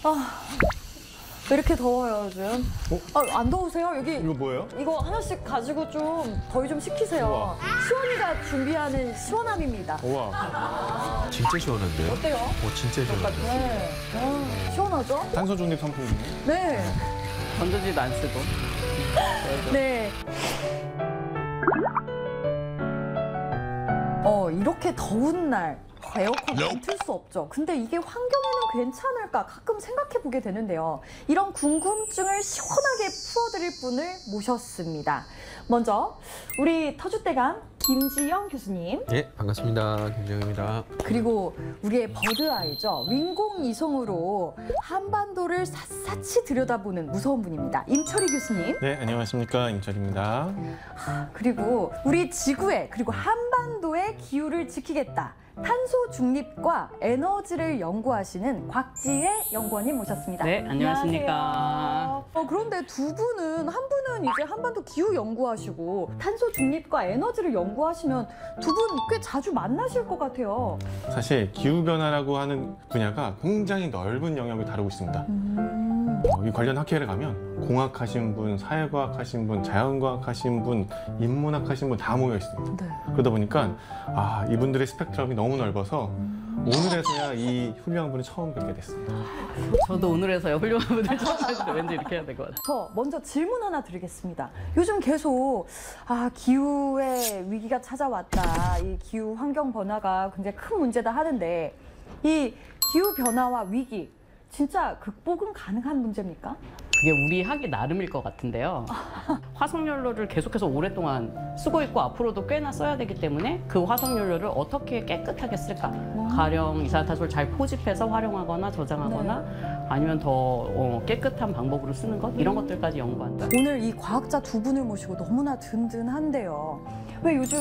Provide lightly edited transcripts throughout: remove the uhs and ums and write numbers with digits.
왜 이렇게 더워요, 요즘? 안 더우세요? 여기 이거 뭐예요? 이거 하나씩 가지고 좀 더위 좀 식히세요. 우와. 시원이가 준비하는 시원함입니다. 우와. 진짜 시원한데요? 어때요? 진짜 시원하죠. 네. 시원하죠? 탄소 중립 상품이네. 네. 건전지도 안 쓰고. 네. 이렇게 더운 날 에어컨 안 틀 수 없죠. 근데 이게 환경에는 괜찮을까 가끔 생각해 보게 되는데요. 이런 궁금증을 시원하게 풀어드릴 분을 모셨습니다. 먼저 우리 터줏대감 김지영 교수님, 예, 반갑습니다. 김정입니다. 그리고 우리의 버드아이죠. 인공위성으로 한반도를 샅샅이 들여다보는 무서운 분입니다. 임철희 교수님. 네, 안녕하십니까. 임철입니다. 그리고 우리 지구의 그리고 한반도의 기후를 지키겠다. 탄소 중립과 에너지를 연구하시는 곽지혜 연구원님 모셨습니다. 네, 안녕하십니까. 안녕하세요. 그런데 두 분은, 한 분은 이제 한반도 기후 연구하시고 탄소 중립과 에너지를 연구하시면 두 분 꽤 자주 만나실 것 같아요. 사실 기후변화라고 하는 분야가 굉장히 넓은 영역을 다루고 있습니다. 이 관련 학회를 가면 공학 하신 분, 사회과학 하신 분, 자연과학 하신 분, 인문학 하신 분 다 모여 있습니다. 네. 그러다 보니까 이분들의 스펙트럼이 너무 넓어서 오늘에서야 이 훌륭한 분을 처음 뵙게 됐습니다. 저도 오늘에서야 훌륭한 분들 찾아뵙는데 왠지 이렇게 해야 될 것 같아요. 저 먼저 질문 하나 드리겠습니다. 요즘 계속 기후의 위기가 찾아왔다. 이 기후 환경 변화가 굉장히 큰 문제다 하는데 이 기후 변화와 위기 진짜 극복은 가능한 문제입니까? 그게 우리 하기 나름일 것 같은데요. 화석연료를 계속해서 오랫동안 쓰고 있고 앞으로도 꽤나 써야 되기 때문에 그 화석연료를 어떻게 깨끗하게 쓸까? 가령 이산화탄소를 잘 포집해서 활용하거나 저장하거나 아니면 더 깨끗한 방법으로 쓰는 것? 이런 것들까지 연구한다. 오늘 이 과학자 두 분을 모시고 너무나 든든한데요. 왜 요즘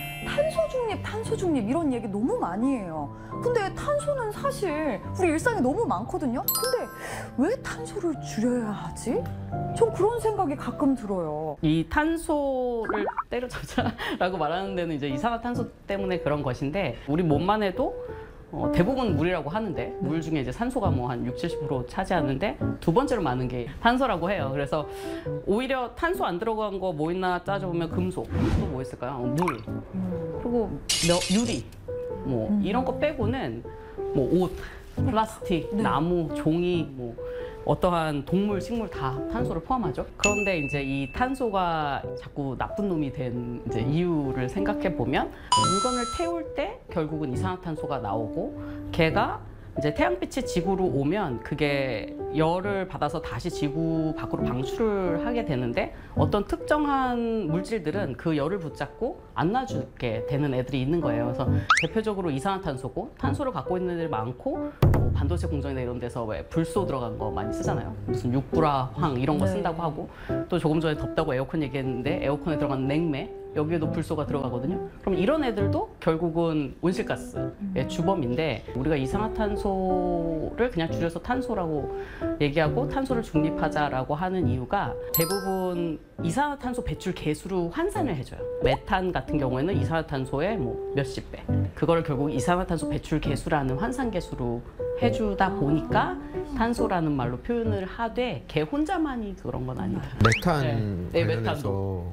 탄소 중립 이런 얘기 너무 많이 해요. 근데 탄소는 사실 우리 일상에 너무 많거든요. 근데 왜 탄소를 줄여야 하지? 전 그런 생각이 가끔 들어요. 이 탄소를 때려잡자라고 말하는 데는 이제 이산화탄소 때문에 그런 것인데 우리 몸만 해도 대부분 물이라고 하는데 물 중에 이제 산소가 뭐 한 60~70% 차지하는데 두 번째로 많은 게 탄소라고 해요. 그래서 오히려 탄소 안 들어간 거 뭐 있나 따져보면 금속, 또 뭐 있을까요? 물, 그리고 유리, 뭐 이런 거 빼고는 뭐 옷, 플라스틱, 나무, 종이, 뭐 어떠한 동물, 식물 다 탄소를 포함하죠. 그런데 이제 이 탄소가 자꾸 나쁜 놈이 된 이제 이유를 생각해 보면 물건을 태울 때 결국은 이산화탄소가 나오고 걔가 이제 태양빛이 지구로 오면 그게 열을 받아서 다시 지구 밖으로 방출을 하게 되는데 어떤 특정한 물질들은 그 열을 붙잡고 안 놔주게 되는 애들이 있는 거예요. 그래서 대표적으로 이산화탄소고 탄소를 갖고 있는 애들이 많고 반도체 공정이나 이런 데서 왜 불소 들어간 거 많이 쓰잖아요. 무슨 육불화, 황 이런 거 쓴다고 하고 또 조금 전에 덥다고 에어컨 얘기했는데 에어컨에 들어간 냉매 여기에도 불소가 들어가거든요. 그럼 이런 애들도 결국은 온실가스의 주범인데 우리가 이산화탄소를 그냥 줄여서 탄소라고 얘기하고 탄소를 중립하자라고 하는 이유가 대부분 이산화탄소 배출 개수로 환산을 해줘요. 메탄 같은 경우에는 이산화탄소의 뭐 몇십 배. 그거를 결국 이산화탄소 배출 개수라는 환산 개수로 해주다 보니까 탄소라는 말로 표현을 하되 걔 혼자만이 그런 건 아니다. 메탄 네, 관련해서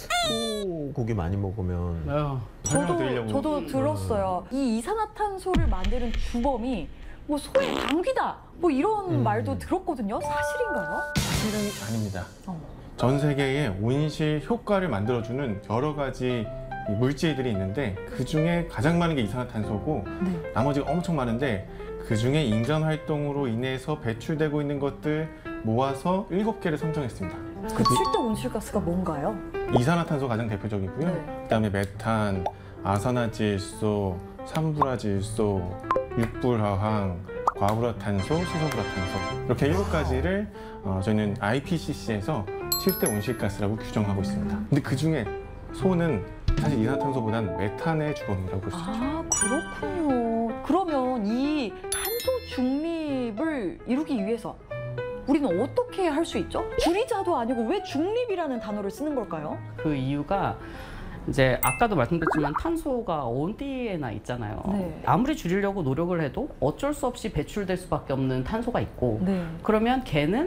소고기 많이 먹으면 저도 들었어요. 이 이산화탄소를 만드는 주범이 뭐 소의 방귀다 뭐 이런 말도 들었거든요. 사실인가요? 사실은 아닙니다. 전 세계에 온실 효과를 만들어주는 여러 가지 이 물질들이 있는데 그 중에 가장 많은 게 이산화탄소고 나머지가 엄청 많은데 그 중에 인간 활동으로 인해서 배출되고 있는 것들 모아서 7개를 선정했습니다. 그 7대 온실가스가 뭔가요? 이산화탄소 가장 대표적이고요. 그다음에 메탄, 아산화질소, 산불화질소, 육불화황, 과불화탄소, 수소불화탄소 이렇게 7가지를 저희는 IPCC에서 7대 온실가스라고 규정하고 있습니다. 근데 그 중에 소는 사실 이산화탄소보다는 메탄의 주범이라고 볼 수 있죠. 아, 그렇군요. 그러면 이 탄소 중립을 이루기 위해서 우리는 어떻게 할 수 있죠? 줄이자도 아니고 왜 중립이라는 단어를 쓰는 걸까요? 그 이유가 이제 아까도 말씀드렸지만 탄소가 온디에나 있잖아요. 네. 아무리 줄이려고 노력을 해도 어쩔 수 없이 배출될 수밖에 없는 탄소가 있고 네. 그러면 걔는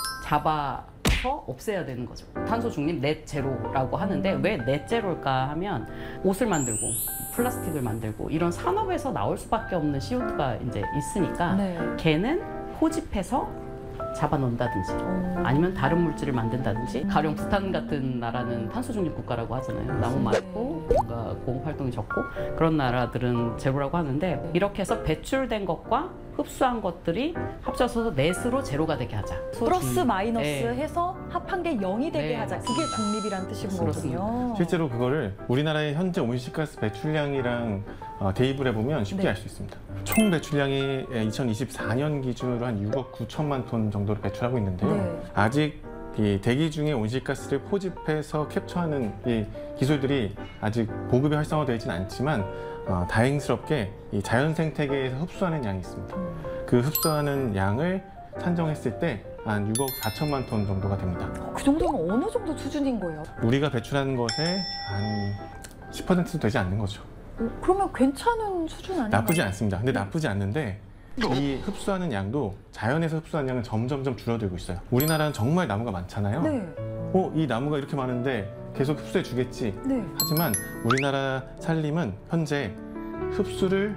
잡아서 없애야 되는 거죠. 탄소 중립 넷 제로라고 하는데 왜 넷 제로일까 하면 옷을 만들고 플라스틱을 만들고 이런 산업에서 나올 수밖에 없는 CO2가 이제 있으니까 네. 걔는 포집해서 잡아놓는다든지 아니면 다른 물질을 만든다든지 가령 부탄 같은 나라는 탄소 중립 국가라고 하잖아요. 나무 많고 뭔가 공업 활동이 적고 그런 나라들은 제로라고 하는데 이렇게 해서 배출된 것과 흡수한 것들이 합쳐서 넷으로 제로가 되게 하자. 플러스 마이너스 네. 해서 합한 게 0이 되게 네, 하자. 그게 맞습니다. 중립이란 뜻인 그렇습니다. 거군요. 실제로 그거를 우리나라의 현재 온실가스 배출량이랑 대입을 해보면 쉽게 네. 알 수 있습니다. 총 배출량이 2024년 기준으로 한 6억 9천만 톤 정도를 배출하고 있는데요. 네. 아직 이 대기 중에 온실가스를 포집해서 캡처하는 이 기술들이 아직 보급이 활성화되어 있지는 않지만 다행스럽게 이 자연 생태계에서 흡수하는 양이 있습니다. 그 흡수하는 양을 산정했을 때 한 6억 4천만 톤 정도가 됩니다. 그 정도면 어느 정도 수준인 거예요? 우리가 배출하는 것의 한 10%도 되지 않는 거죠. 그러면 괜찮은 수준 아닌가요? 나쁘지 않습니다. 근데 나쁘지 않는데 이 흡수하는 양도 자연에서 흡수하는 양은 점점점 줄어들고 있어요. 우리나라는 정말 나무가 많잖아요. 네. 이 나무가 이렇게 많은데 계속 흡수해 주겠지. 네. 하지만 우리나라 산림은 현재 흡수를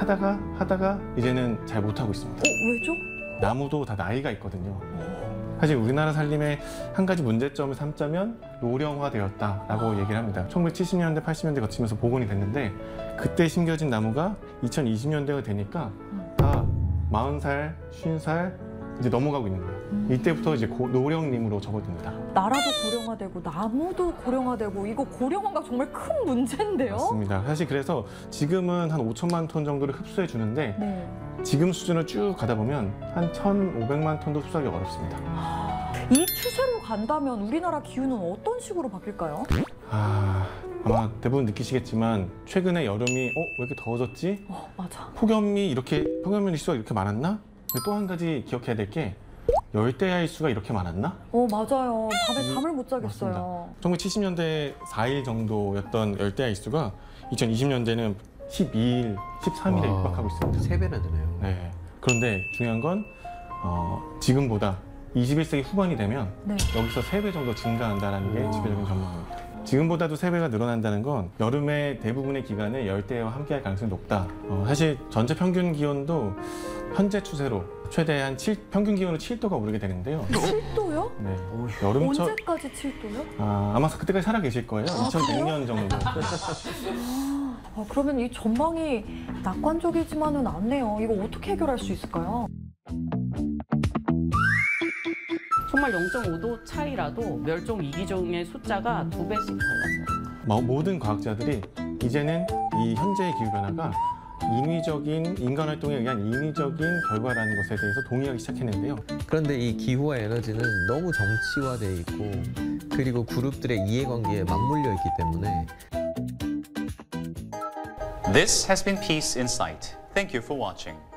하다가 이제는 잘 못하고 있습니다. 왜죠? 나무도 다 나이가 있거든요. 사실 우리나라 산림의 한 가지 문제점을 삼자면 노령화되었다라고 얘기를 합니다. 1970년대, 80년대 거치면서 복원이 됐는데 그때 심겨진 나무가 2020년대가 되니까 다 40살, 50살 이제 넘어가고 있는 거예요. 이때부터 이제 노령림으로 접어듭니다. 나라도 고령화되고 나무도 고령화되고 이거 고령화가 정말 큰 문제인데요? 맞습니다. 사실 그래서 지금은 한 5천만 톤 정도를 흡수해 주는데 네. 지금 수준을 쭉 가다 보면 한 1,500만 톤도 흡수하기 어렵습니다. 이 추세로 간다면 우리나라 기후는 어떤 식으로 바뀔까요? 아마 대부분 느끼시겠지만 최근에 여름이 왜 이렇게 더워졌지? 맞아. 폭염 일수가 이렇게 많았나? 또 한 가지 기억해야 될 게 열대야 일수가 이렇게 많았나? 맞아요. 밤에 잠을 못 자겠어요. 1970년대 4일 정도였던 열대야 일수가 2020년대는 12일, 13일에 육박하고 있습니다. 3배나 되네요. 네. 그런데 중요한 건 지금보다 21세기 후반이 되면 네. 여기서 3배 정도 증가한다는 게 지배적인 전망입니다. 지금보다도 3배가 늘어난다는 건 여름의 대부분의 기간에 열대야와 함께할 가능성이 높다. 사실 전체 평균 기온도 현재 추세로 최대 한 평균 기온으로 7도가 오르게 되는데요. 7도요? 네. 여름철 언제까지 7도요? 아마 그때까지 살아 계실 거예요. 2100년 정도. 그러면 이 전망이 낙관적이지만은 않네요. 이거 어떻게 해결할 수 있을까요? 정말 0.5도 차이라도 멸종 위기종의 숫자가 2배씩 달라져요. 모든 과학자들이 이제는 이 현재의 기후변화가 인간 활동에 의한 인위적인 결과라는 것에 대해서 동의하기 시작했는데요. 그런데 이 기후와 에너지는 너무 정치화돼 있고 그리고 그룹들의 이해관계에 맞물려 있기 때문에 This has been Peace Insight. Thank you for watching.